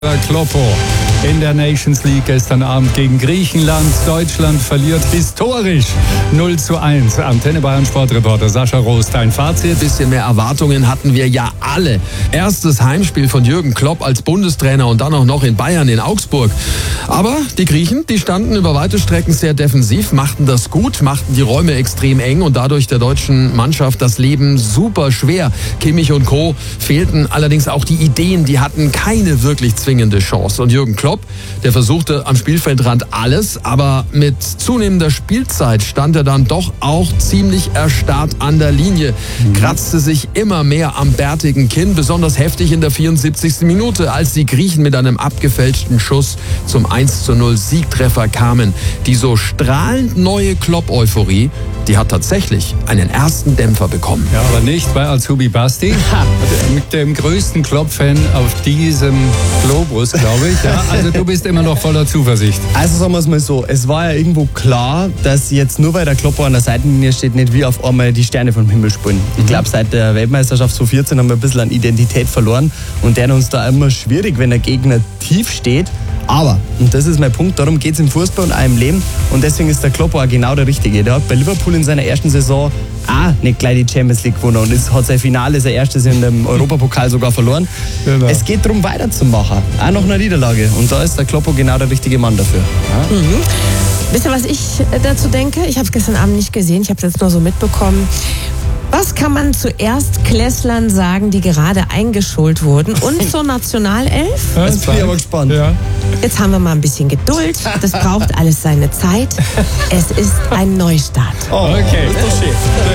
Kloppo in der Nations League gestern Abend gegen Griechenland. Deutschland verliert historisch 0:1. Antenne Bayern Sportreporter Sascha Rost, ein Fazit. Bisschen mehr Erwartungen hatten wir ja alle. Erstes Heimspiel von Jürgen Klopp als Bundestrainer und dann auch noch in Bayern, in Augsburg. Aber die Griechen, die standen über weite Strecken sehr defensiv, machten das gut, machten die Räume extrem eng und dadurch der deutschen Mannschaft das Leben super schwer. Kimmich und Co. fehlten allerdings auch die Ideen, die hatten keine wirklich zwingende Chance. Und Jürgen Klopp, der versuchte am Spielfeldrand alles, aber mit zunehmender Spielzeit stand er dann doch auch ziemlich erstarrt an der Linie, kratzte sich immer mehr am bärtigen Kinn, besonders heftig in der 74. Minute, als die Griechen mit einem abgefälschten Schuss zum 1:0 Siegtreffer kamen. Die so strahlend neue Klopp-Euphorie, die hat tatsächlich einen ersten Dämpfer bekommen. Ja, aber nicht bei Azubi Basti, mit dem größten Klopp-Fan auf diesem Globus, glaube ich. Ja, also du bist immer noch voller Zuversicht. Also sagen wir es mal so, es war ja irgendwo klar, dass jetzt nur weil der Kloppo an der Seitenlinie steht, nicht wie auf einmal die Sterne vom Himmel springen. Ich glaube, seit der Weltmeisterschaft 2014 haben wir ein bisschen an Identität verloren und der uns da immer schwierig, wenn der Gegner tief steht. Aber, und das ist mein Punkt, darum geht es im Fußball und auch im Leben und deswegen ist der Kloppo auch genau der Richtige. Der hat bei Liverpool in seiner ersten Saison auch nicht gleich die Champions League gewonnen und hat sein Finale, sein erstes in dem Europapokal sogar verloren. Genau. Es geht darum, weiterzumachen, auch nach einer Niederlage und da ist der Kloppo genau der richtige Mann dafür. Ja? Wisst ihr, was ich dazu denke? Ich habe es gestern Abend nicht gesehen, ich habe es jetzt nur so mitbekommen. Was kann man zuerst Klässlern sagen, die gerade eingeschult wurden und zur Nationalelf? Jetzt bin ich aber gespannt. Ja. Jetzt haben wir mal ein bisschen Geduld. Das braucht alles seine Zeit. Es ist ein Neustart. Oh, okay. Das ist schön.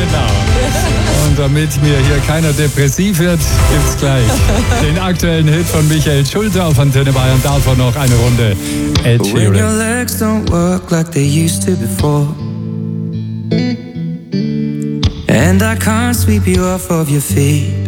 Genau. Und damit mir hier keiner depressiv wird, gibt's gleich den aktuellen Hit von Michael Schulte auf Antenne Bayern. Davon noch eine Runde Ed When your Sheeran. legs don't work like they used to before, and I can't sweep you off of your feet.